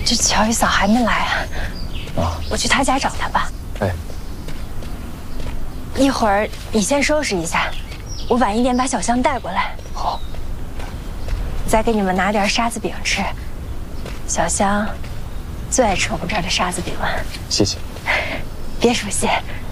这乔玉嫂还没来啊？ 啊， 我去她家找她吧。 哎， 一会儿你先收拾一下，我晚一点把小香带过来。 好。 再给你们拿点沙子饼吃，小香最爱吃我们这儿的沙子饼了。 谢谢。 别说谢，